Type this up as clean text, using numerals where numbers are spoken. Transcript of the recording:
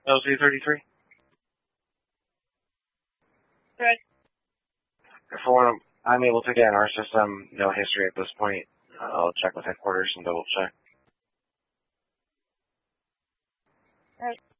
LZ33? Good. For what I'm able to get in our system, no history at this point. I'll check with headquarters and double check. Right.